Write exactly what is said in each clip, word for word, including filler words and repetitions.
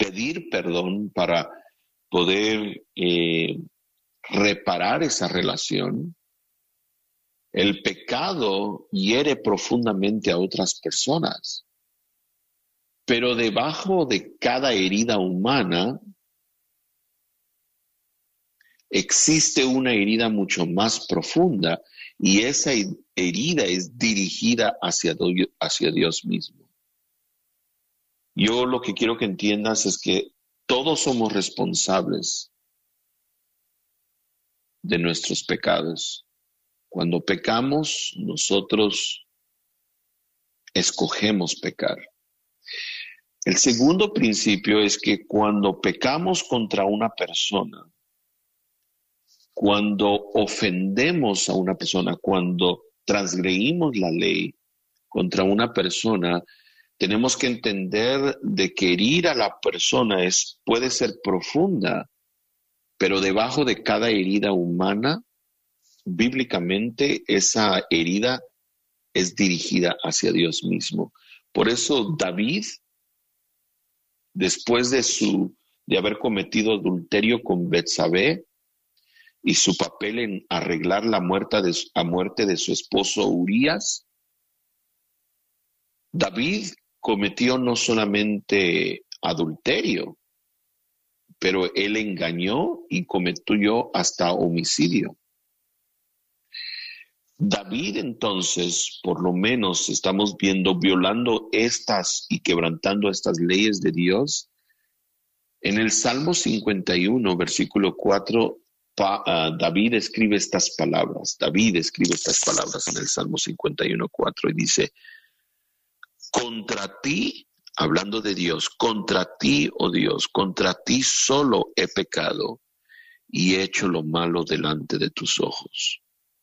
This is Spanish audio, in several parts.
pedir perdón para poder eh, reparar esa relación. El pecado hiere profundamente a otras personas, pero debajo de cada herida humana existe una herida mucho más profunda, y esa herida es dirigida hacia, hacia Dios mismo. Yo lo que quiero que entiendas es que todos somos responsables de nuestros pecados. Cuando pecamos, nosotros escogemos pecar. El segundo principio es que cuando pecamos contra una persona, cuando ofendemos a una persona, cuando transgredimos la ley contra una persona, tenemos que entender de que herir a la persona es, puede ser profunda, pero debajo de cada herida humana, bíblicamente esa herida es dirigida hacia Dios mismo. Por eso David, después de, su, de haber cometido adulterio con Betsabé, y su papel en arreglar la muerte de, a muerte de su esposo Urías, David cometió no solamente adulterio, pero él engañó y cometió hasta homicidio. David entonces, por lo menos estamos viendo, violando estas y quebrantando estas leyes de Dios. En el Salmo cincuenta y uno, versículo cuatro, Pa, uh, David escribe estas palabras. David escribe estas palabras en el Salmo cincuenta y uno, cuatro, y dice: contra ti, hablando de Dios, contra ti, oh Dios, contra ti solo he pecado y he hecho lo malo delante de tus ojos.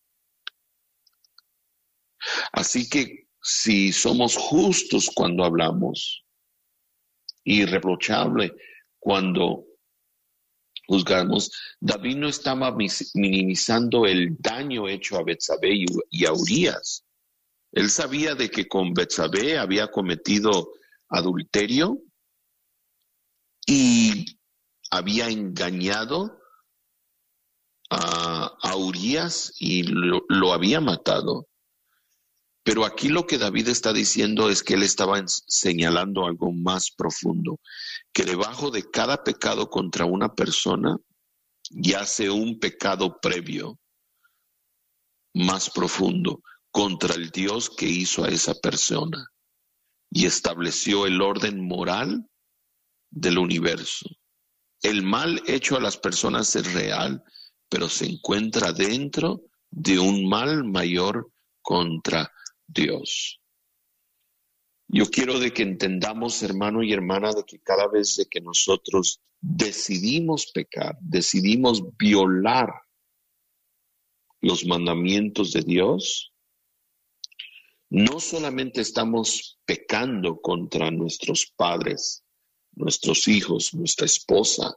Así que si somos justos cuando hablamos, irreprochable cuando juzgamos, David no estaba minimizando el daño hecho a Betsabé y a Urías. Él sabía de que con Betsabé había cometido adulterio y había engañado a, a Urías y lo, lo había matado. Pero aquí lo que David está diciendo es que él estaba señalando algo más profundo, que debajo de cada pecado contra una persona yace un pecado previo, más profundo, contra el Dios que hizo a esa persona y estableció el orden moral del universo. El mal hecho a las personas es real, pero se encuentra dentro de un mal mayor contra Dios. Yo quiero de que entendamos, hermano y hermana, de que cada vez de que nosotros decidimos pecar, decidimos violar los mandamientos de Dios, no solamente estamos pecando contra nuestros padres, nuestros hijos, nuestra esposa.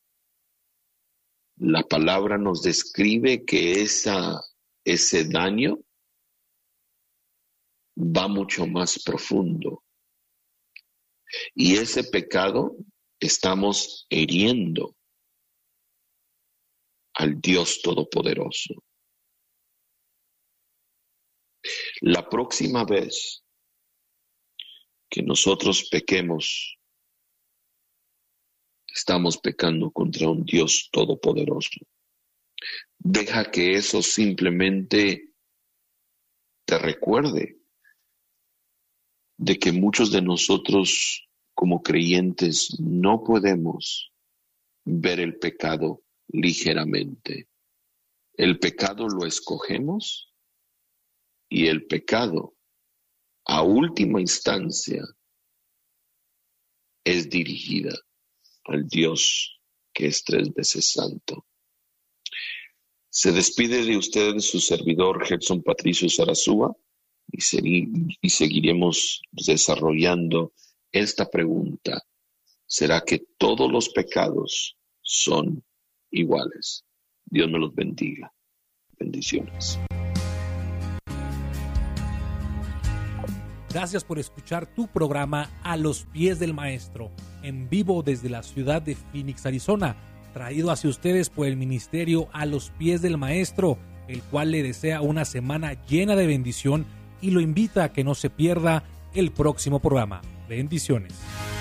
La palabra nos describe que esa, ese daño va mucho más profundo. Y ese pecado estamos hiriendo al Dios Todopoderoso. La próxima vez que nosotros pequemos, estamos pecando contra un Dios Todopoderoso. Deja que eso simplemente te recuerde de que muchos de nosotros como creyentes no podemos ver el pecado ligeramente. El pecado lo escogemos y el pecado, a última instancia, es dirigida al Dios que es tres veces santo. Se despide de ustedes su servidor Gerson Patricio Sarazúa y, segui- y seguiremos desarrollando esta pregunta. ¿Será que todos los pecados son iguales? Dios me los bendiga. Bendiciones. Gracias por escuchar tu programa A los Pies del Maestro, en vivo desde la ciudad de Phoenix, Arizona, traído hacia ustedes por el ministerio A los Pies del Maestro, el cual le desea una semana llena de bendición y lo invita a que no se pierda el próximo programa. Bendiciones.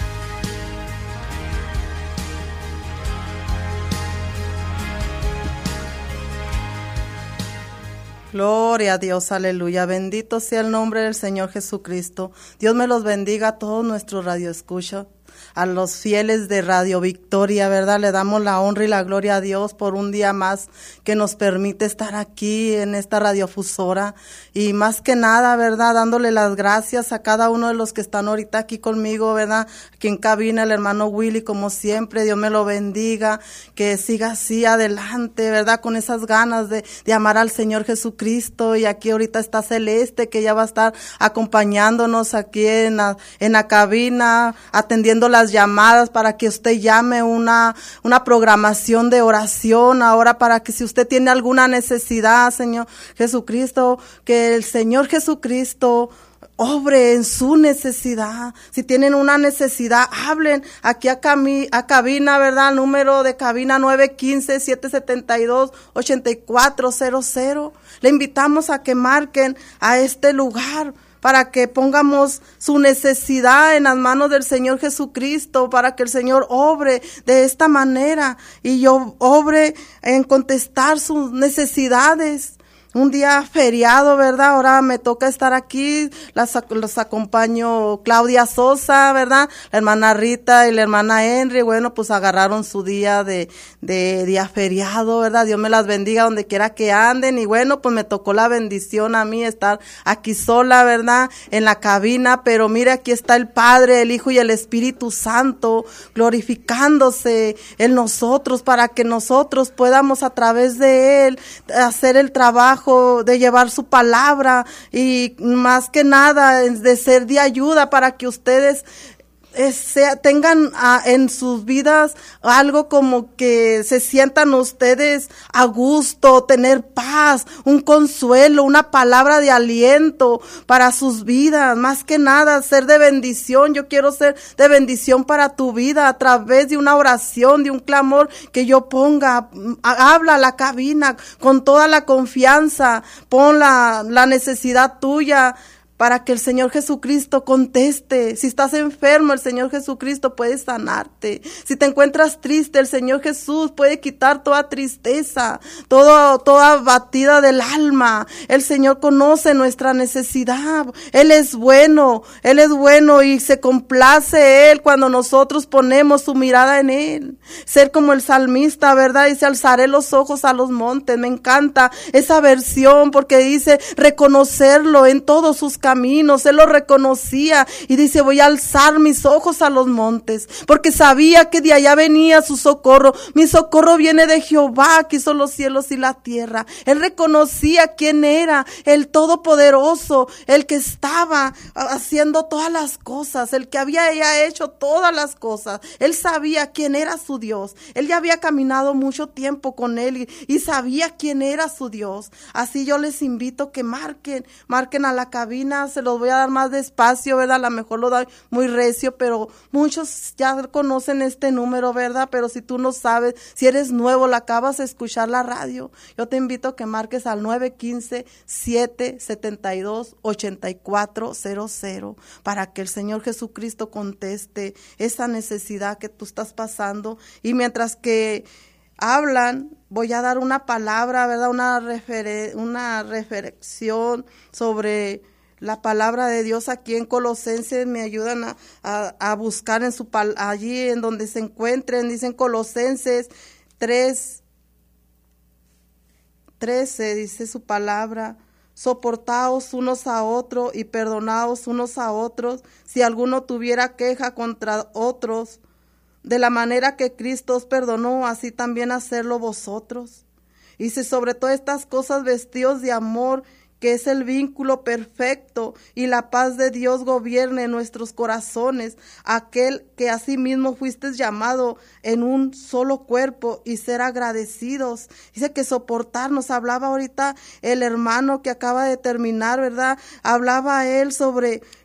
Gloria a Dios, aleluya, bendito sea el nombre del Señor Jesucristo. Dios me los bendiga a todos nuestros radioescuchas, a los fieles de Radio Victoria, ¿verdad? Le damos la honra y la gloria a Dios por un día más que nos permite estar aquí en esta radiofusora, y más que nada, ¿verdad? Dándole las gracias a cada uno de los que están ahorita aquí conmigo, ¿verdad? Aquí en cabina, el hermano Willy, como siempre, Dios me lo bendiga, que siga así adelante, ¿verdad? Con esas ganas de, de amar al Señor Jesucristo. Y aquí ahorita está Celeste, que ya va a estar acompañándonos aquí en la, en la cabina, atendiendo las llamadas para que usted llame una, una programación de oración ahora, para que si usted tiene alguna necesidad, Señor Jesucristo, que el Señor Jesucristo obre en su necesidad. Si tienen una necesidad, hablen aquí a, cami, a cabina, ¿verdad? Número de cabina nueve uno cinco, siete siete dos, ocho cuatro cero cero. Le invitamos a que marquen a este lugar, para que pongamos su necesidad en las manos del Señor Jesucristo, para que el Señor obre de esta manera y yo obre en contestar sus necesidades. Un día feriado, ¿verdad? Ahora me toca estar aquí, las, los acompaño Claudia Sosa, ¿verdad? La hermana Rita y la hermana Henry, bueno, pues agarraron su día de, de día feriado, ¿verdad? Dios me las bendiga donde quiera que anden, y bueno, pues me tocó la bendición a mí estar aquí sola, ¿verdad? En la cabina, pero mire, aquí está el Padre, el Hijo y el Espíritu Santo glorificándose en nosotros, para que nosotros podamos a través de Él hacer el trabajo de llevar su palabra, y más que nada de ser de ayuda para que ustedes eh, sea, tengan ah, en sus vidas algo como que se sientan ustedes a gusto, tener paz, un consuelo, una palabra de aliento para sus vidas. Más que nada ser de bendición. Yo quiero ser de bendición para tu vida a través de una oración, de un clamor que yo ponga. Habla a la cabina con toda la confianza, pon la, la necesidad tuya, para que el Señor Jesucristo conteste. Si estás enfermo, el Señor Jesucristo puede sanarte. Si te encuentras triste, el Señor Jesús puede quitar toda tristeza, todo, toda batida del alma. El Señor conoce nuestra necesidad. Él es bueno, Él es bueno, y se complace Él cuando nosotros ponemos su mirada en Él. Ser como el salmista, ¿verdad? Dice, alzaré los ojos a los montes. Me encanta esa versión, porque dice reconocerlo en todos sus caminos. Caminos, él lo reconocía y dice, voy a alzar mis ojos a los montes, porque sabía que de allá venía su socorro. Mi socorro viene de Jehová, que hizo los cielos y la tierra. Él reconocía quién era el Todopoderoso, el que estaba haciendo todas las cosas, el que había ya hecho todas las cosas. Él sabía quién era su Dios. Él ya había caminado mucho tiempo con él y, y sabía quién era su Dios. Así yo les invito que marquen, marquen a la cabina. Se los voy a dar más despacio, ¿verdad? A lo mejor lo doy muy recio, pero muchos ya conocen este número, ¿verdad? Pero si tú no sabes, si eres nuevo, la acabas de escuchar la radio, yo te invito a que marques al nueve uno cinco, siete siete dos, ocho cuatro cero cero, para que el Señor Jesucristo conteste esa necesidad que tú estás pasando. Y mientras que hablan, voy a dar una palabra, ¿verdad? Una, refer- una reflexión sobre la palabra de Dios aquí en Colosenses. Me ayudan a, a, a buscar en su pal- allí en donde se encuentren. Dicen Colosenses tres, trece, dice su palabra: soportaos unos a otros y perdonaos unos a otros, si alguno tuviera queja contra otros, de la manera que Cristo os perdonó, así también hacerlo vosotros. Y si sobre todas estas cosas vestidos de amor, que es el vínculo perfecto, y la paz de Dios gobierne en nuestros corazones, aquel que asimismo fuisteis llamado en un solo cuerpo, y ser agradecidos. Dice que soportarnos. Hablaba ahorita el hermano que acaba de terminar, ¿verdad? Hablaba él sobre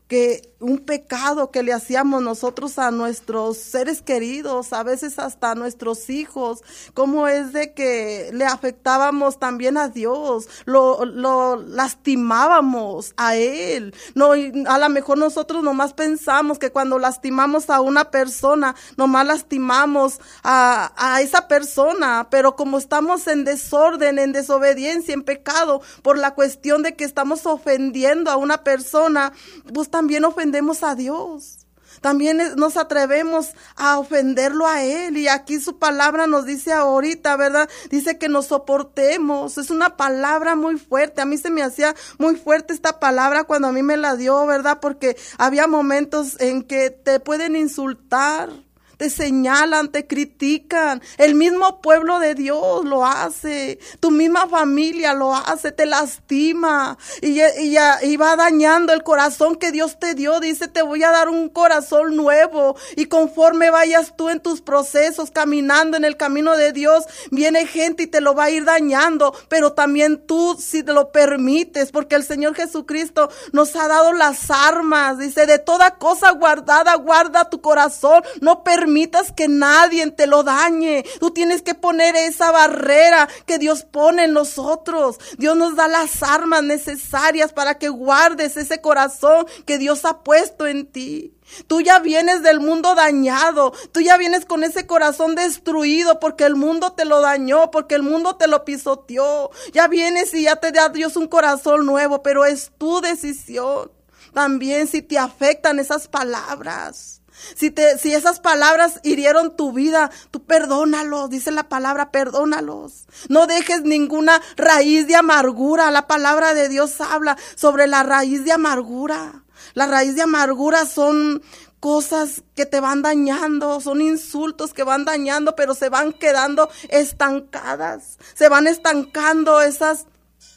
que un pecado que le hacíamos nosotros a nuestros seres queridos, a veces hasta a nuestros hijos, cómo es de que le afectábamos también a Dios, lo, lo lastimábamos a Él. No, y a lo mejor nosotros nomás pensamos que cuando lastimamos a una persona, nomás lastimamos a, a esa persona, pero como estamos en desorden, en desobediencia, en pecado, por la cuestión de que estamos ofendiendo a una persona, pues también ofendemos a Dios. También nos atrevemos a ofenderlo a Él. Y aquí su palabra nos dice ahorita, ¿verdad? Dice que nos soportemos. Es una palabra muy fuerte. A mí se me hacía muy fuerte esta palabra cuando a mí me la dio, ¿verdad? Porque había momentos en que te pueden insultar, te señalan, te critican. El mismo pueblo de Dios lo hace. Tu misma familia lo hace, te lastima. Y, y, y va dañando el corazón que Dios te dio. Dice, te voy a dar un corazón nuevo. Y conforme vayas tú en tus procesos, caminando en el camino de Dios, viene gente y te lo va a ir dañando. Pero también tú, si te lo permites, porque el Señor Jesucristo nos ha dado las armas. Dice, de toda cosa guardada, guarda tu corazón. No permitas permitas que nadie te lo dañe. Tú tienes que poner esa barrera que Dios pone en nosotros. Dios nos da las armas necesarias para que guardes ese corazón que Dios ha puesto en ti. Tú ya vienes del mundo dañado, tú ya vienes con ese corazón destruido porque el mundo te lo dañó, porque el mundo te lo pisoteó. Ya vienes y ya te da Dios un corazón nuevo, pero es tu decisión. También si te afectan esas palabras. Si, te, si esas palabras hirieron tu vida, tú perdónalos, dice la palabra, perdónalos. No dejes ninguna raíz de amargura. La palabra de Dios habla sobre la raíz de amargura. La raíz de amargura son cosas que te van dañando, son insultos que van dañando, pero se van quedando estancadas. Se van estancando esas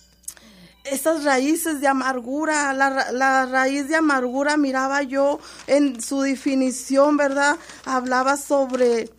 Esas raíces de amargura. La, la raíz de amargura, miraba yo en su definición, ¿verdad? Hablaba sobre,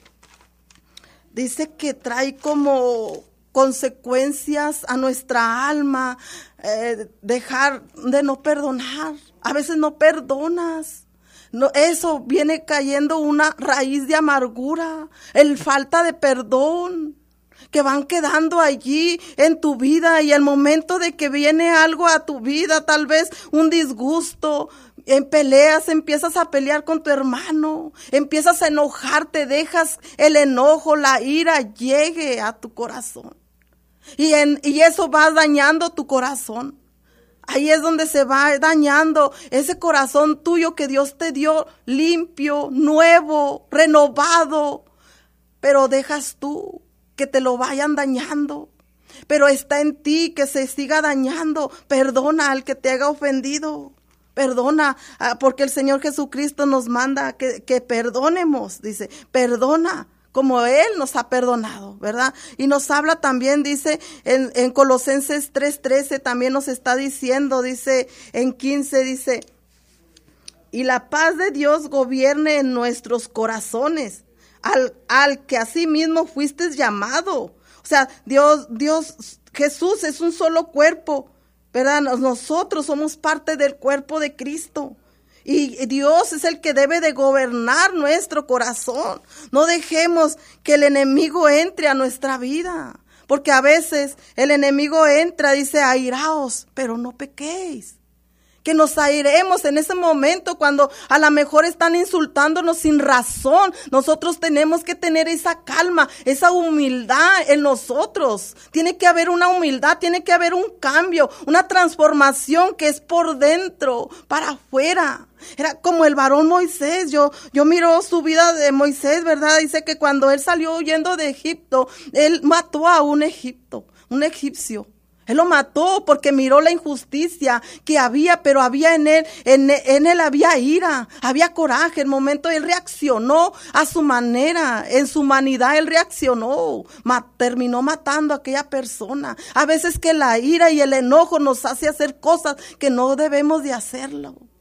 dice que trae como consecuencias a nuestra alma, eh, dejar de no perdonar. A veces no perdonas. No, eso viene cayendo una raíz de amargura, el falta de perdón, que van quedando allí en tu vida, y el momento de que viene algo a tu vida, tal vez un disgusto, en peleas, empiezas a pelear con tu hermano, empiezas a enojarte, dejas el enojo, la ira llegue a tu corazón, y, en, y eso va dañando tu corazón. Ahí es donde se va dañando ese corazón tuyo que Dios te dio limpio, nuevo, renovado, pero dejas tú que te lo vayan dañando, pero está en ti que se siga dañando. Perdona al que te haya ofendido, perdona, porque el Señor Jesucristo nos manda que, que perdonemos, dice, perdona como Él nos ha perdonado, ¿verdad? Y nos habla también, dice, en, en Colosenses tres trece, también nos está diciendo, dice, en quince, dice, y la paz de Dios gobierne en nuestros corazones, Al, al que así mismo fuiste llamado. O sea, Dios, Dios, Jesús es un solo cuerpo, ¿verdad? Nosotros somos parte del cuerpo de Cristo. Y Dios es el que debe de gobernar nuestro corazón. No dejemos que el enemigo entre a nuestra vida. Porque a veces el enemigo entra, dice, airaos, pero no pequéis. Que nos airemos en ese momento cuando a lo mejor están insultándonos sin razón. Nosotros tenemos que tener esa calma, esa humildad en nosotros. Tiene que haber una humildad, tiene que haber un cambio, una transformación que es por dentro, para afuera. Era como el varón Moisés. Yo, yo miro su vida de Moisés, ¿verdad? Dice que cuando él salió huyendo de Egipto, él mató a un egipto, un egipcio. Él lo mató porque miró la injusticia que había, pero había en él, en, en él había ira, había coraje. En el momento él reaccionó a su manera, en su humanidad él reaccionó, ma, terminó matando a aquella persona. A veces que la ira y el enojo nos hace hacer cosas que no debemos de hacerlo.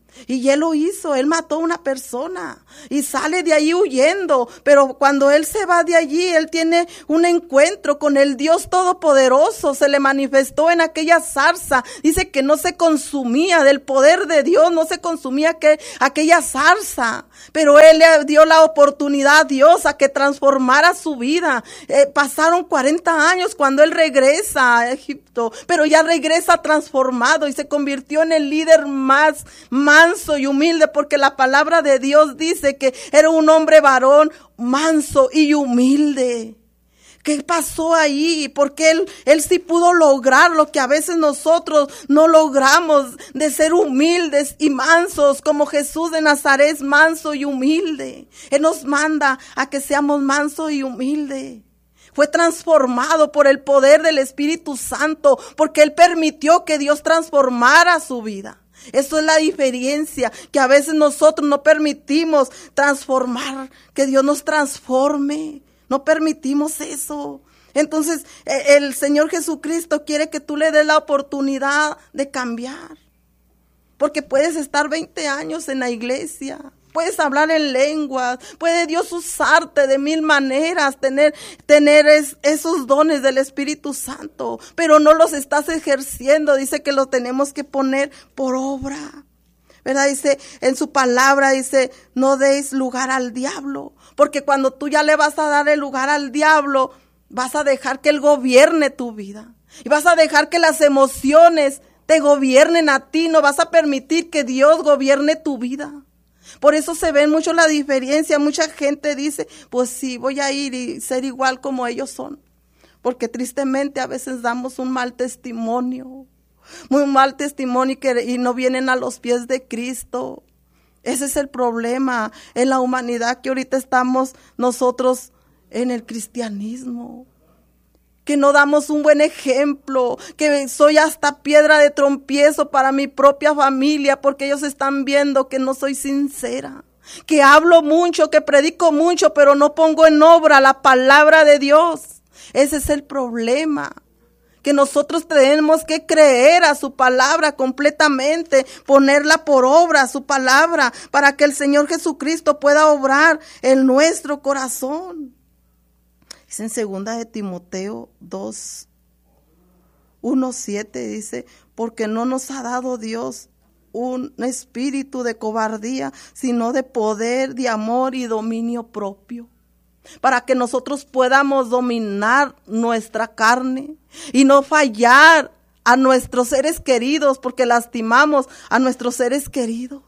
Y él lo hizo, él mató a una persona y sale de ahí huyendo. Pero cuando él se va de allí, él tiene un encuentro con el Dios Todopoderoso. Se le manifestó en aquella zarza. Dice que no se consumía del poder de Dios, no se consumía que, aquella zarza. Pero él le dio la oportunidad a Dios a que transformara su vida. Eh, pasaron cuarenta años cuando él regresa a Egipto, pero ya regresa transformado y se convirtió en el líder más manso y humilde, porque la palabra de Dios dice que era un hombre varón manso y humilde. ¿Qué pasó ahí? Porque él, él sí pudo lograr lo que a veces nosotros no logramos, de ser humildes y mansos, como Jesús de Nazaret, manso y humilde. Él nos manda a que seamos mansos y humildes. Fue transformado por el poder del Espíritu Santo, porque él permitió que Dios transformara su vida. Eso es la diferencia, que a veces nosotros no permitimos transformar, que Dios nos transforme. No permitimos eso. Entonces, el Señor Jesucristo quiere que tú le des la oportunidad de cambiar. Porque puedes estar veinte años en la iglesia, puedes hablar en lenguas, puede Dios usarte de mil maneras, tener, tener es, esos dones del Espíritu Santo, pero no los estás ejerciendo. Dice que los tenemos que poner por obra. ¿Verdad? Dice, en su palabra dice, no deis lugar al diablo, porque cuando tú ya le vas a dar el lugar al diablo, vas a dejar que él gobierne tu vida, y vas a dejar que las emociones te gobiernen a ti, no vas a permitir que Dios gobierne tu vida. Por eso se ve mucho la diferencia. Mucha gente dice, pues sí, voy a ir y ser igual como ellos son, porque tristemente a veces damos un mal testimonio. Muy mal testimonio y, que, y no vienen a los pies de Cristo. Ese es el problema en la humanidad, que ahorita estamos nosotros en el cristianismo, que no damos un buen ejemplo, que soy hasta piedra de tropiezo para mi propia familia, porque ellos están viendo que no soy sincera, que hablo mucho, que predico mucho, pero no pongo en obra la palabra de Dios. Ese es el problema, que nosotros tenemos que creer a su palabra completamente, ponerla por obra a su palabra, para que el Señor Jesucristo pueda obrar en nuestro corazón. Es en segunda de Timoteo dos, uno, siete, dice, porque no nos ha dado Dios un espíritu de cobardía, sino de poder, de amor y dominio propio. Para que nosotros podamos dominar nuestra carne y no fallar a nuestros seres queridos, porque lastimamos a nuestros seres queridos.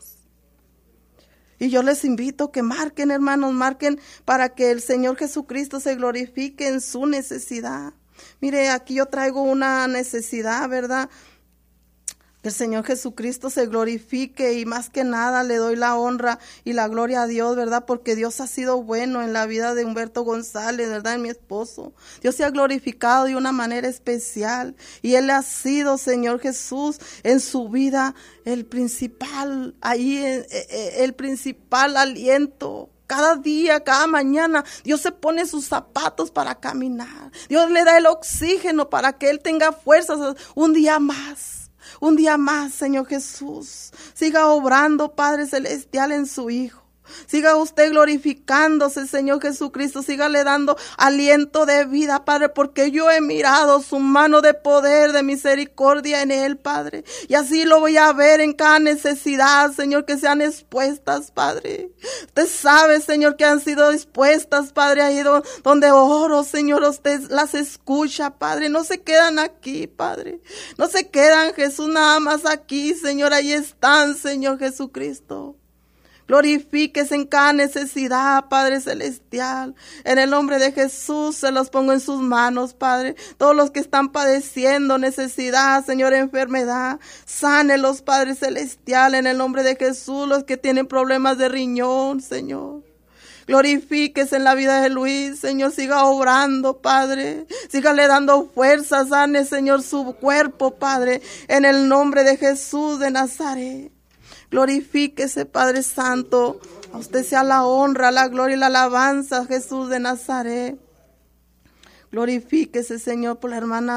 Y yo les invito que marquen, hermanos, marquen para que el Señor Jesucristo se glorifique en su necesidad. Mire, aquí yo traigo una necesidad, ¿verdad? Que el Señor Jesucristo se glorifique, y más que nada le doy la honra y la gloria a Dios, ¿verdad? Porque Dios ha sido bueno en la vida de Humberto González, ¿verdad? En mi esposo. Dios se ha glorificado de una manera especial, y Él ha sido, Señor Jesús, en su vida el principal, ahí el principal aliento. Cada día, cada mañana, Dios se pone sus zapatos para caminar. Dios le da el oxígeno para que Él tenga fuerzas un día más. Un día más, Señor Jesús. Siga obrando, Padre Celestial, en su Hijo. Siga usted glorificándose, Señor Jesucristo. Sígale dando aliento de vida, Padre, porque yo he mirado su mano de poder, de misericordia en Él, Padre. Y así lo voy a ver en cada necesidad, Señor, que sean expuestas, Padre. Usted sabe, Señor, que han sido expuestas, Padre, ahí donde oro, Señor, usted las escucha, Padre. No se quedan aquí, Padre. No se quedan, Jesús, nada más aquí, Señor. Ahí están, Señor Jesucristo. Glorifíquese en cada necesidad, Padre Celestial. En el nombre de Jesús se los pongo en sus manos, Padre. Todos los que están padeciendo necesidad, Señor, enfermedad, sánelos, Padre Celestial. En el nombre de Jesús, los que tienen problemas de riñón, Señor. Glorifíquese en la vida de Luis, Señor, siga obrando, Padre. Sígale dando fuerza, sane, Señor, su cuerpo, Padre. En el nombre de Jesús de Nazaret. Glorifíquese, Padre Santo. A usted sea la honra, la gloria y la alabanza, Jesús de Nazaret. Glorifíquese, Señor, por la hermana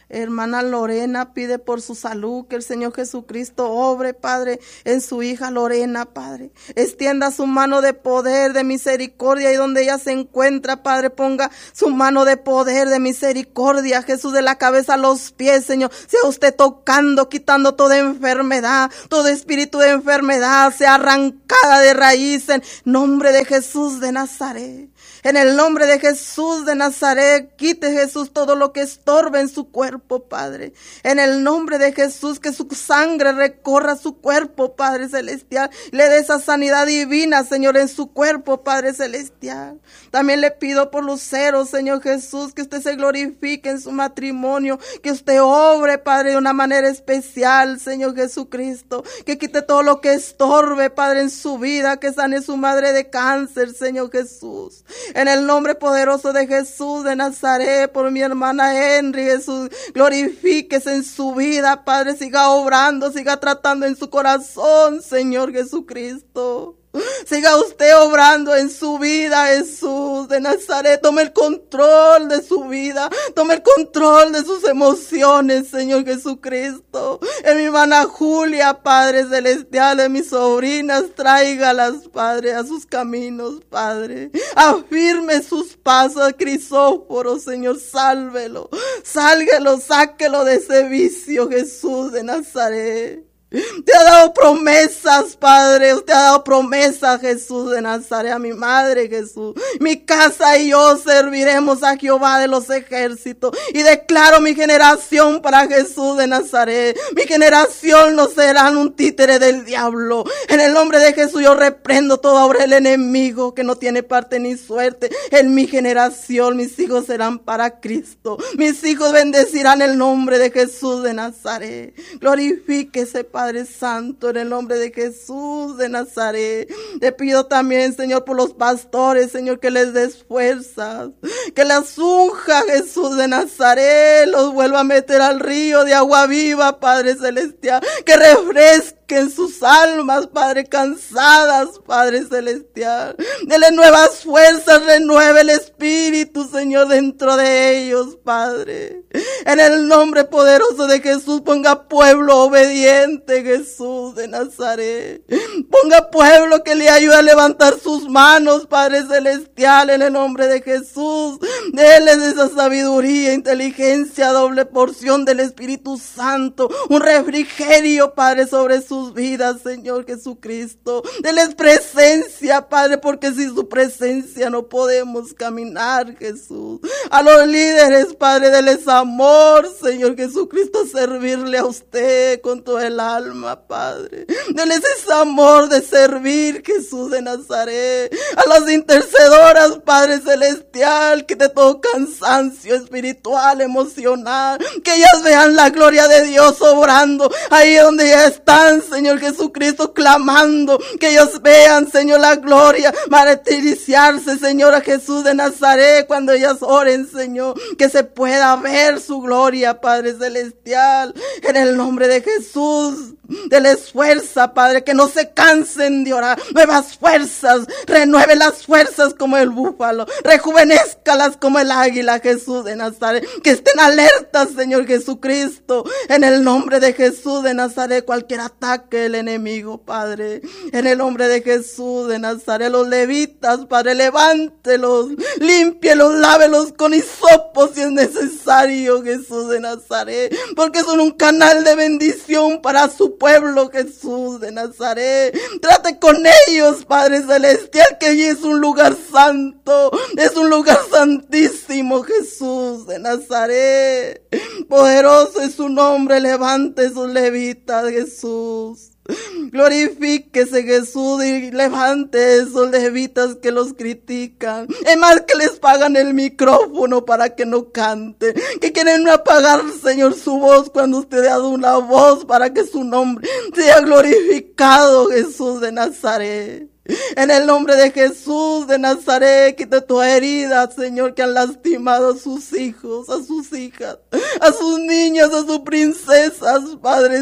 Hermana Lorena pide por su salud, que el Señor Jesucristo obre, Padre, en su hija Lorena, Padre. Extienda su mano de poder, de misericordia, y donde ella se encuentra, Padre, ponga su mano de poder, de misericordia, Jesús, de la cabeza a los pies, Señor. Sea usted tocando, quitando toda enfermedad, todo espíritu de enfermedad, sea arrancada de raíz en nombre de Jesús de Nazaret. En el nombre de Jesús de Nazaret, quite, Jesús, todo lo que estorbe en su cuerpo, Padre. En el nombre de Jesús, que su sangre recorra su cuerpo, Padre Celestial. Le dé esa sanidad divina, Señor, en su cuerpo, Padre Celestial. También le pido por Lucero, Señor Jesús, que usted se glorifique en su matrimonio, que usted obre, Padre, de una manera especial, Señor Jesucristo. Que quite todo lo que estorbe, Padre, en su vida, que sane su madre de cáncer, Señor Jesús. En el nombre poderoso de Jesús de Nazaret, por mi hermana Henry, Jesús, glorifíquese en su vida, Padre, siga obrando, siga tratando en su corazón, Señor Jesucristo. Siga usted obrando en su vida, Jesús de Nazaret. Tome el control de su vida. Tome el control de sus emociones, Señor Jesucristo. En mi hermana Julia, Padre Celestial, en mis sobrinas, tráigalas, Padre, a sus caminos, Padre. Afirme sus pasos a Crisóforo, Señor, sálvelo. Sálguelo, sáquelo de ese vicio, Jesús de Nazaret. Te ha dado promesas, Padre. Usted ha dado promesas, Jesús de Nazaret, a mi madre, Jesús. Mi casa y yo serviremos a Jehová de los ejércitos. Y declaro mi generación para Jesús de Nazaret. Mi generación no será un títere del diablo. En el nombre de Jesús yo reprendo toda obra del enemigo que no tiene parte ni suerte. En mi generación mis hijos serán para Cristo. Mis hijos bendecirán el nombre de Jesús de Nazaret. Glorifíquese, Padre Santo, en el nombre de Jesús de Nazaret. Te pido también, Señor, por los pastores, Señor, que les des fuerzas, que las unja, Jesús de Nazaret, los vuelva a meter al río de agua viva, Padre Celestial, que refresque en sus almas, Padre, cansadas, Padre Celestial. Dele nuevas fuerzas, renueve el espíritu, Señor, dentro de ellos, Padre. En el nombre poderoso de Jesús, ponga pueblo obediente, Jesús de Nazaret. Ponga pueblo que le ayude a levantar sus manos, Padre Celestial, en el nombre de Jesús. Déles esa sabiduría, inteligencia, doble porción del Espíritu Santo, un refrigerio, Padre, sobre sus vidas, Señor Jesucristo. Deles presencia, Padre, porque sin su presencia no podemos caminar, Jesús. A los líderes, Padre, deles amor, Señor Jesucristo, servirle a usted con todo el alma, Padre. Deles ese amor de servir, Jesús de Nazaret. A las intercedoras, Padre Celestial, que de todo cansancio espiritual, emocional, que ellas vean la gloria de Dios obrando ahí donde ya están, Señor Jesucristo, clamando, que ellos vean, Señor, la gloria, martirizarse, Señor, a Jesús de Nazaret, cuando ellas oren, Señor, que se pueda ver su gloria, Padre Celestial, en el nombre de Jesús. Deles fuerza, Padre, que no se cansen de orar, nuevas fuerzas, renueve las fuerzas como el búfalo, rejuvenezcalas como el águila, Jesús de Nazaret, que estén alertas, Señor Jesucristo, en el nombre de Jesús de Nazaret, cualquier ataque del enemigo, Padre, en el nombre de Jesús de Nazaret, los levitas, Padre, levántelos, límpielos, lávelos con hisopo si es necesario, Jesús de Nazaret, porque son un canal de bendición para su pueblo, Jesús de Nazaret. Trate con ellos, Padre Celestial, que allí es un lugar santo, es un lugar santísimo, Jesús de Nazaret. Poderoso es su nombre, levante sus levitas, Jesús. Glorifíquese, Jesús, y levante esos levitas que los critican. Es más, que les pagan el micrófono para que no canten, que quieren apagar, Señor, su voz cuando usted ha dado una voz para que su nombre sea glorificado, Jesús de Nazaret. En el nombre de Jesús de Nazaret, quite toda herida, Señor, que han lastimado a sus hijos, a sus hijas, a sus niñas, a sus princesas, Padre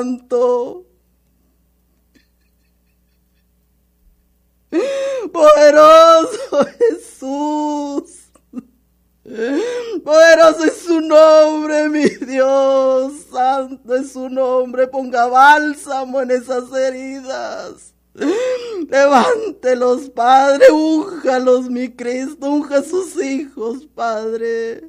Santo. Poderoso Jesús, Poderoso es su nombre, mi Dios. Santo es su nombre. Ponga bálsamo en esas heridas. Levántelos, Padre. Únjalos, mi Cristo. Unja a sus hijos, Padre.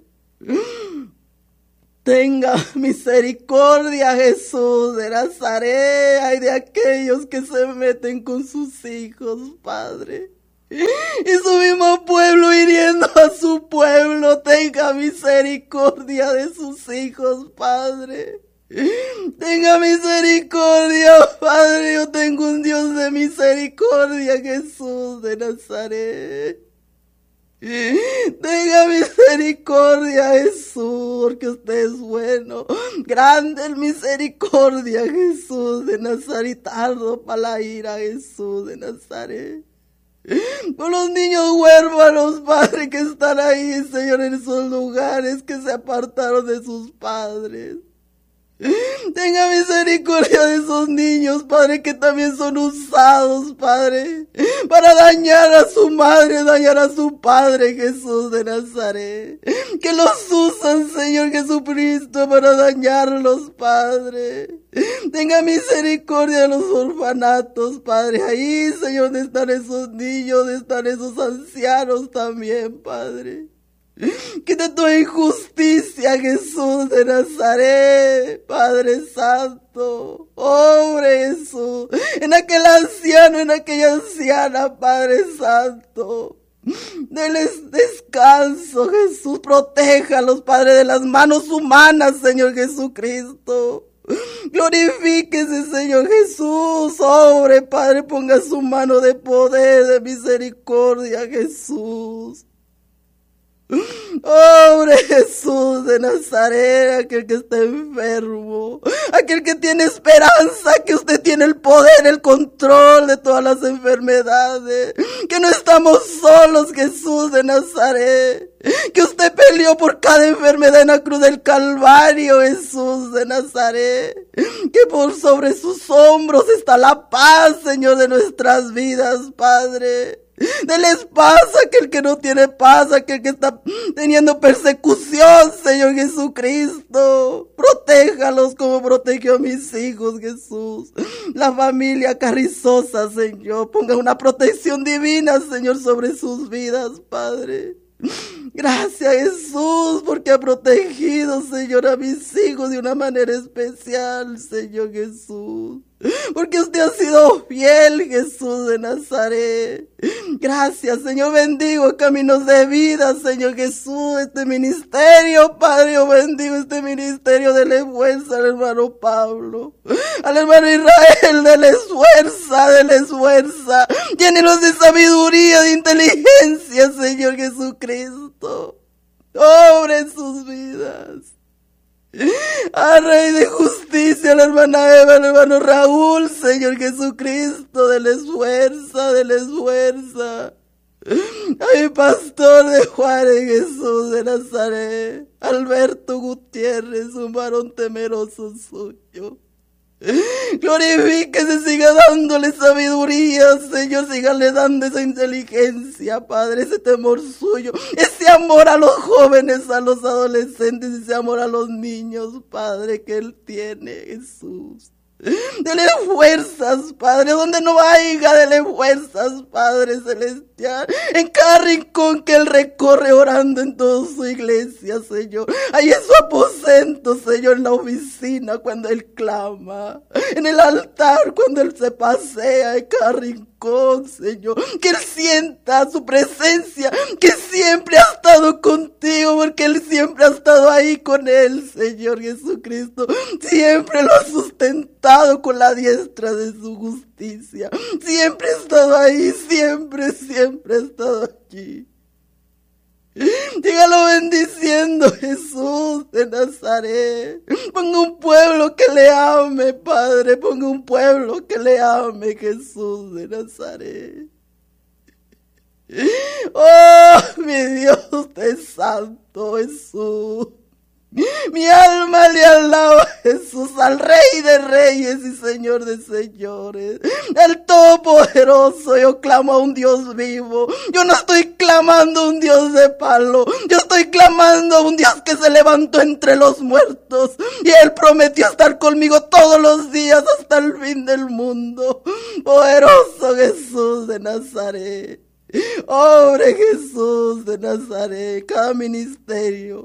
Tenga misericordia, Jesús de Nazaret. Ay de aquellos que se meten con sus hijos, Padre. Y su mismo pueblo hiriendo a su pueblo. Tenga misericordia de sus hijos, Padre. Tenga misericordia, Padre. Yo tengo un Dios de misericordia, Jesús de Nazaret. Tenga misericordia, Jesús, porque usted es bueno. Grande es misericordia, Jesús de Nazaret. Tardo para la ira, Jesús de Nazaret. Por los niños huérfanos, Padre, que están ahí, Señor, en esos lugares que se apartaron de sus padres. Tenga misericordia de esos niños, Padre, que también son usados, Padre, para dañar a su madre, dañar a su padre, Jesús de Nazaret. Que los usan, Señor Jesucristo, para dañarlos, Padre. Tenga misericordia de los orfanatos, Padre. Ahí, Señor, donde están esos niños, donde están esos ancianos también, Padre. Quita toda injusticia, Jesús de Nazaret, Padre Santo. Obre, Jesús, en aquel anciano, en aquella anciana, Padre Santo. Denles descanso, Jesús. Protéjalos, Padre, de las manos humanas, Señor Jesucristo. Glorifíquese, Señor Jesús. Obre, Padre, ponga su mano de poder, de misericordia, Jesús. Obre, Jesús de Nazaret, aquel que está enfermo, aquel que tiene esperanza, que usted tiene el poder, el control de todas las enfermedades, que no estamos solos, Jesús de Nazaret, que usted peleó por cada enfermedad en la cruz del Calvario, Jesús de Nazaret, que por sobre sus hombros está la paz, Señor, de nuestras vidas, Padre. Deles paz a aquel que no tiene paz, a aquel que está teniendo persecución, Señor Jesucristo. Protéjalos como protegió a mis hijos, Jesús. La familia Carrizosa, Señor. Ponga una protección divina, Señor, sobre sus vidas, Padre. Gracias, Jesús, porque ha protegido, Señor, a mis hijos de una manera especial, Señor Jesús. Porque usted ha sido fiel, Jesús de Nazaret. Gracias, Señor. Bendigo caminos de vida, Señor Jesús. Este ministerio, Padre, yo bendigo este ministerio. Dele fuerza al hermano Pablo, al hermano Israel. Dele fuerza, dele fuerza. Llénelos de sabiduría, de inteligencia, Señor Jesucristo. Obre en sus vidas. Al Rey de Justicia, la hermana Eva, el hermano Raúl, Señor Jesucristo, deles fuerza, deles fuerza. Ay, pastor de Juárez, Jesús de Nazaret, Alberto Gutiérrez, un varón temeroso suyo. Glorifíquese, siga dándole sabiduría, Señor, sígale dando esa inteligencia, Padre, ese temor suyo, ese amor a los jóvenes, a los adolescentes, ese amor a los niños, Padre, que Él tiene, Jesús. Dele fuerzas, Padre, donde no haya, dele fuerzas, Padre Celestial, en cada rincón que Él recorre orando en toda su iglesia, Señor, ahí en su aposento, Señor, en la oficina cuando Él clama, en el altar cuando Él se pasea, en cada rincón, Señor, que Él sienta su presencia, que siempre ha estado contigo, porque Él siempre ha estado ahí con Él, Señor Jesucristo, siempre lo ha sustentado con la diestra de su justicia, siempre ha estado ahí, siempre, siempre ha estado allí. Dígalo bendiciendo, Jesús de Nazaret. Ponga un pueblo que le ame, Padre, ponga un pueblo que le ame, Jesús de Nazaret. Oh, mi Dios, usted es santo, Jesús. Mi alma le alaba a Jesús, al Rey de Reyes y Señor de Señores, el Todopoderoso. Yo clamo a un Dios vivo. Yo no estoy clamando a un Dios de palo. Yo estoy clamando a un Dios que se levantó entre los muertos. Y Él prometió estar conmigo todos los días hasta el fin del mundo. Poderoso Jesús de Nazaret. Obre Jesús de Nazaret, cada ministerio.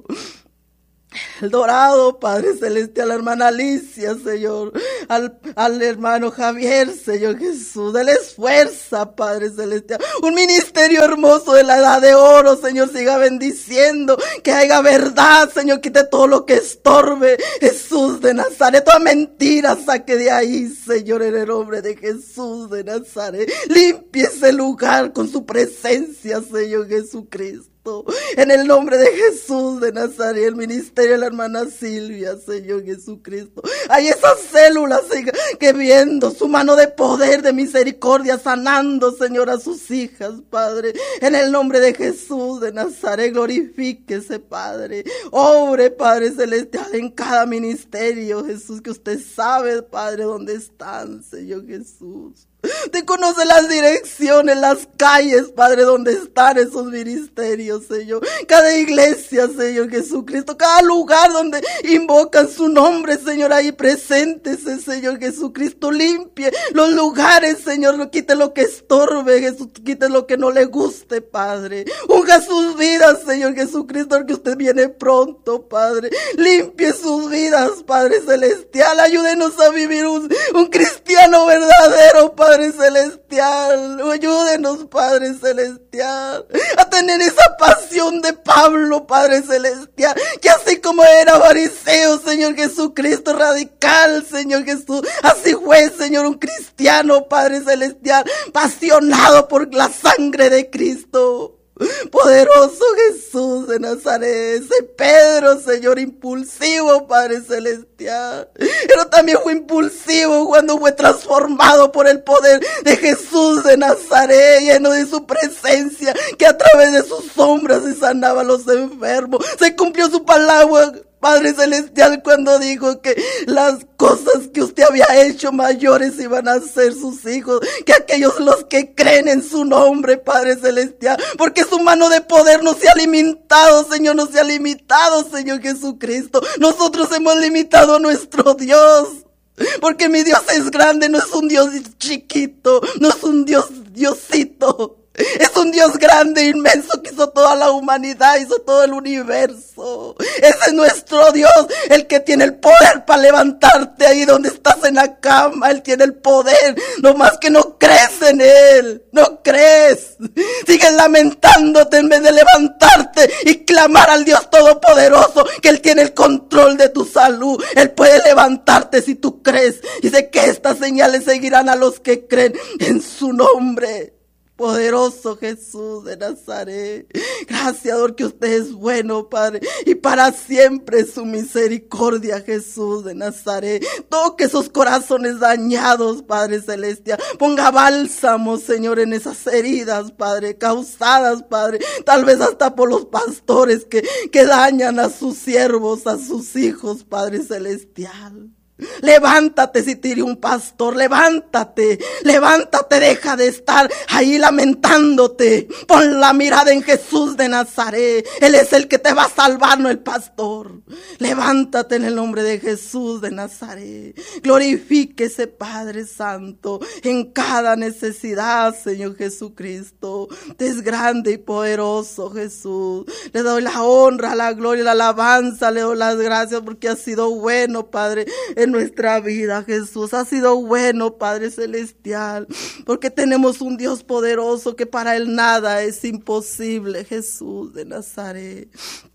El Dorado, Padre Celestial, la hermana Alicia, Señor, al, al hermano Javier, Señor Jesús, déles fuerza, Padre Celestial, un ministerio hermoso de la edad de oro, Señor, siga bendiciendo, que haya verdad, Señor, quite todo lo que estorbe, Jesús de Nazaret, toda mentira saque de ahí, Señor, en el nombre de Jesús de Nazaret, limpie ese lugar con su presencia, Señor Jesucristo. En el nombre de Jesús de Nazaret, el ministerio de la hermana Silvia, Señor Jesucristo. Hay esas células que viendo su mano de poder, de misericordia, sanando, Señor, a sus hijas, Padre. En el nombre de Jesús de Nazaret, glorifíquese, Padre. Obre, Padre Celestial, en cada ministerio, Jesús, que usted sabe, Padre, dónde están, Señor Jesús. Te conoce las direcciones, las calles, Padre, donde están esos ministerios, Señor. Cada iglesia, Señor Jesucristo, cada lugar donde invocan su nombre, Señor, ahí presentes, Señor Jesucristo. Limpie los lugares, Señor, quite lo que estorbe, Jesús, quite lo que no le guste, Padre. Unja sus vidas, Señor Jesucristo, porque usted viene pronto, Padre. Limpie sus vidas, Padre Celestial. Ayúdenos a vivir un, un cristiano verdadero, Padre. Padre Celestial, ayúdenos, Padre Celestial, a tener esa pasión de Pablo, Padre Celestial, que así como era fariseo, Señor Jesucristo, radical, Señor Jesús, así fue, Señor, un cristiano, Padre Celestial, apasionado por la sangre de Cristo. Poderoso Jesús de Nazaret, ese Pedro, Señor, impulsivo, Padre Celestial, pero también fue impulsivo cuando fue transformado por el poder de Jesús de Nazaret, lleno de su presencia, que a través de sus sombras se sanaba a los enfermos. Se cumplió su palabra, Padre Celestial, cuando dijo que las cosas que usted había hecho mayores iban a ser sus hijos, que aquellos los que creen en su nombre, Padre Celestial, porque su mano de poder no se ha limitado, Señor, no se ha limitado, Señor Jesucristo. Nosotros hemos limitado a nuestro Dios, porque mi Dios es grande, no es un Dios chiquito, no es un Dios Diosito. Es un Dios grande, inmenso, que hizo toda la humanidad, hizo todo el universo. Ese es nuestro Dios, el que tiene el poder para levantarte ahí donde estás en la cama. Él tiene el poder, no más que no crees en Él, no crees. Sigues lamentándote en vez de levantarte y clamar al Dios Todopoderoso, que Él tiene el control de tu salud. Él puede levantarte si tú crees. Y sé que estas señales seguirán a los que creen en su nombre. Poderoso Jesús de Nazaret, gracias, porque usted es bueno, Padre, y para siempre su misericordia, Jesús de Nazaret. Toque esos corazones dañados, Padre Celestial, ponga bálsamo, Señor, en esas heridas, Padre, causadas, Padre, tal vez hasta por los pastores que, que dañan a sus siervos, a sus hijos, Padre Celestial. Levántate si te hirió un pastor, levántate, levántate, deja de estar ahí lamentándote, pon la mirada en Jesús de Nazaret, Él es el que te va a salvar, no el pastor. Levántate en el nombre de Jesús de Nazaret, glorifíquese, Padre Santo, en cada necesidad, Señor Jesucristo. Te es grande y poderoso, Jesús. Le doy la honra, la gloria, la alabanza, le doy las gracias porque ha sido bueno, Padre, en nuestra vida, Jesús. Ha sido bueno, Padre Celestial, porque tenemos un Dios poderoso que para Él nada es imposible, Jesús de Nazaret.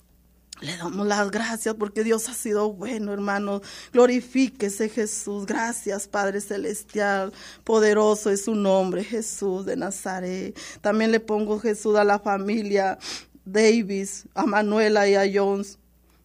Le damos las gracias porque Dios ha sido bueno, hermanos. Glorifíquese, Jesús. Gracias, Padre Celestial. Poderoso es su nombre, Jesús de Nazaret. También le pongo, Jesús, a la familia Davis, a Manuela y a Jones.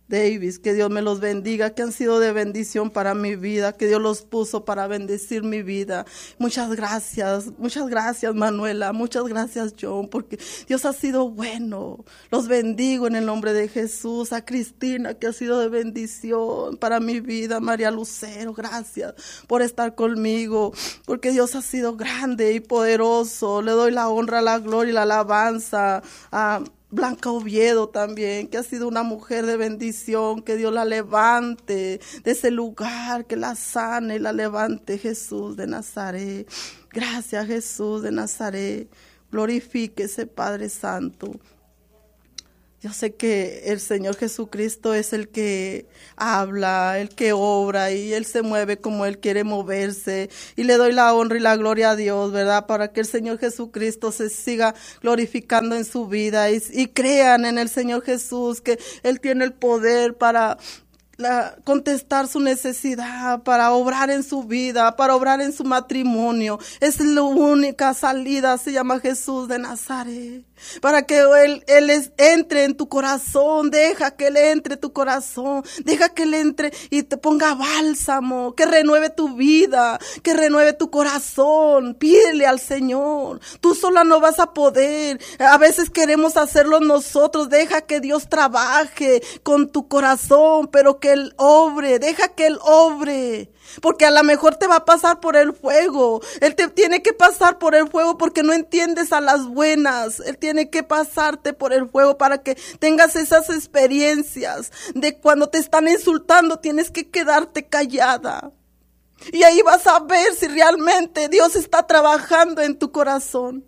Davis, que Dios me los bendiga, que han sido de bendición para mi vida, que Dios los puso para bendecir mi vida. Muchas gracias, muchas gracias Manuela, muchas gracias John, porque Dios ha sido bueno. Los bendigo en el nombre de Jesús. A Cristina, que ha sido de bendición para mi vida. María Lucero, gracias por estar conmigo, porque Dios ha sido grande y poderoso. Le doy la honra, la gloria y la alabanza a Blanca Oviedo también, que ha sido una mujer de bendición, que Dios la levante de ese lugar, que la sane y la levante, Jesús de Nazaret. Gracias, Jesús de Nazaret. Glorifíquese, Padre Santo. Yo sé que el Señor Jesucristo es el que habla, el que obra, y Él se mueve como Él quiere moverse. Y le doy la honra y la gloria a Dios, ¿verdad? Para que el Señor Jesucristo se siga glorificando en su vida. Y, y crean en el Señor Jesús, que Él tiene el poder para La, contestar su necesidad, para obrar en su vida, para obrar en su matrimonio. Es la única salida, se llama Jesús de Nazaret. Para que Él, él es, entre en tu corazón, deja que Él entre en tu corazón, deja que Él entre y te ponga bálsamo, que renueve tu vida, que renueve tu corazón. Pídele al Señor, tú sola no vas a poder, a veces queremos hacerlo nosotros. Deja que Dios trabaje con tu corazón, pero que Él obre, deja que Él obre. Porque a lo mejor te va a pasar por el fuego. Él te tiene que pasar por el fuego porque no entiendes a las buenas. Él tiene que pasarte por el fuego para que tengas esas experiencias de cuando te están insultando, tienes que quedarte callada. Y ahí vas a ver si realmente Dios está trabajando en tu corazón.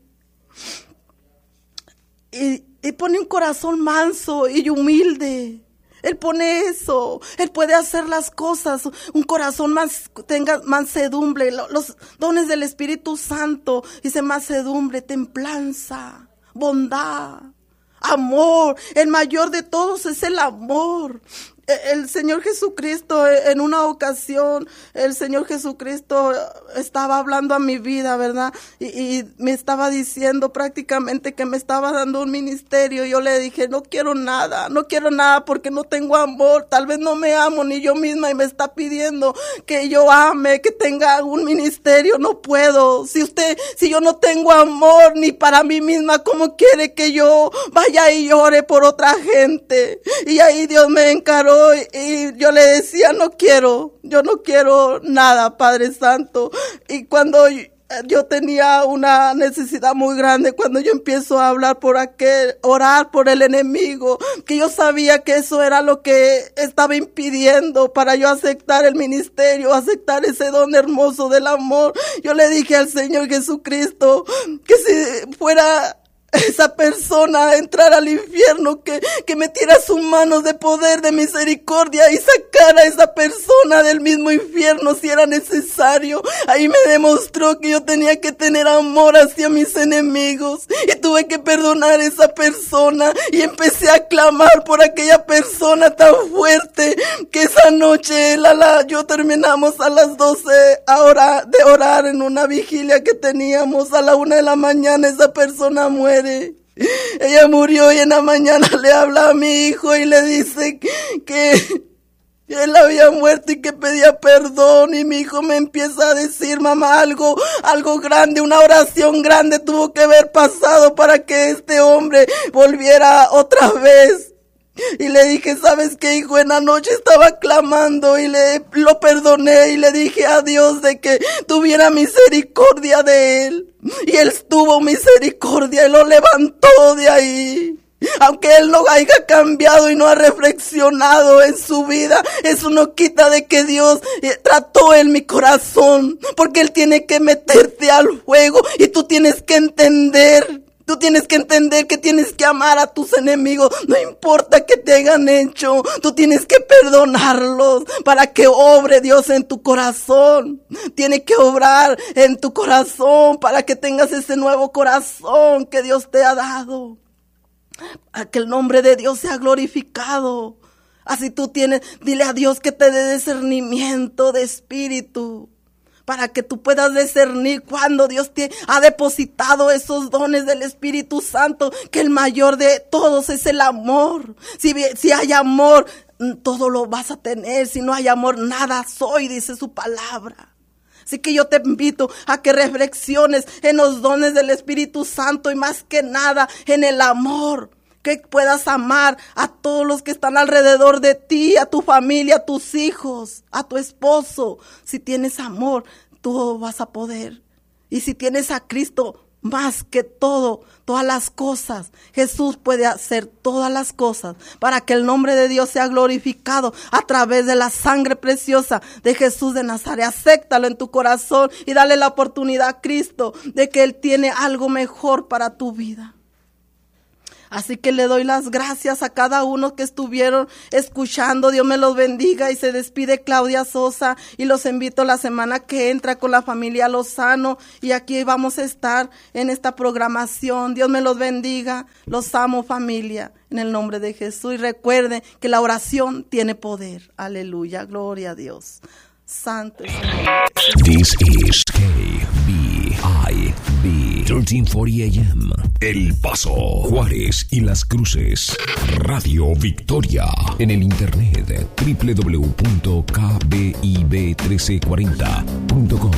Y, y pone un corazón manso y humilde. Él pone eso, Él puede hacer las cosas, un corazón más, tenga mansedumbre, los dones del Espíritu Santo, dice mansedumbre, templanza, bondad, amor. El mayor de todos es el amor. El Señor Jesucristo, en una ocasión, el Señor Jesucristo estaba hablando a mi vida, ¿verdad? Y, y me estaba diciendo prácticamente que me estaba dando un ministerio. Yo le dije, no quiero nada, no quiero nada porque no tengo amor. Tal vez no me amo ni yo misma y me está pidiendo que yo ame, que tenga un ministerio. No puedo. Si usted, si yo no tengo amor ni para mí misma, ¿cómo quiere que yo vaya y llore por otra gente? Y ahí Dios me encaró. Y yo le decía, no quiero, yo no quiero nada, Padre Santo. Y cuando yo tenía una necesidad muy grande, cuando yo empiezo a hablar por aquel, orar por el enemigo, que yo sabía que eso era lo que estaba impidiendo para yo aceptar el ministerio, aceptar ese don hermoso del amor, yo le dije al Señor Jesucristo que si fuera esa persona entrar al infierno, que, que metiera sus manos de poder, de misericordia y sacara a esa persona del mismo infierno si era necesario. Ahí me demostró que yo tenía que tener amor hacia mis enemigos y tuve que perdonar a esa persona y empecé a clamar por aquella persona tan fuerte que esa noche la, la, yo terminamos a las doce a orar, de orar en una vigilia que teníamos. A la una de la mañana esa persona muere. Ella murió y en la mañana le habla a mi hijo y le dice que él había muerto y que pedía perdón. Y mi hijo me empieza a decir, mamá, algo, algo grande, una oración grande tuvo que haber pasado para que este hombre volviera otra vez. Y le dije, ¿sabes qué, hijo? En la noche estaba clamando y le lo perdoné y le dije a Dios de que tuviera misericordia de él. Y él tuvo misericordia y lo levantó de ahí. Aunque él no haya cambiado y no ha reflexionado en su vida, eso no quita de que Dios trató en mi corazón, porque Él tiene que meterte al fuego y tú tienes que entender. Tú tienes que entender que tienes que amar a tus enemigos, no importa qué te hayan hecho, tú tienes que perdonarlos para que obre Dios en tu corazón. Tiene que obrar en tu corazón para que tengas ese nuevo corazón que Dios te ha dado. A que el nombre de Dios sea glorificado. Así tú tienes, dile a Dios que te dé discernimiento de espíritu, para que tú puedas discernir cuando Dios te ha depositado esos dones del Espíritu Santo, que el mayor de todos es el amor. Si, si hay amor, todo lo vas a tener. Si no hay amor, nada soy, dice su palabra. Así que yo te invito a que reflexiones en los dones del Espíritu Santo y más que nada en el amor. Que puedas amar a todos los que están alrededor de ti, a tu familia, a tus hijos, a tu esposo. Si tienes amor, todo vas a poder. Y si tienes a Cristo, más que todo, todas las cosas, Jesús puede hacer todas las cosas para que el nombre de Dios sea glorificado a través de la sangre preciosa de Jesús de Nazaret. Acéptalo en tu corazón y dale la oportunidad a Cristo de que Él tiene algo mejor para tu vida. Así que le doy las gracias a cada uno que estuvieron escuchando. Dios me los bendiga y se despide Claudia Sosa y los invito la semana que entra con la familia Lozano y aquí vamos a estar en esta programación. Dios me los bendiga. Los amo, familia, en el nombre de Jesús. Y recuerden que la oración tiene poder. Aleluya, gloria a Dios. Santo es el nombre. This is K B I B thirteen forty A M El Paso, Juárez y Las Cruces. Radio Victoria. En el internet doble u doble u doble u punto k b i b uno tres cuarenta punto com.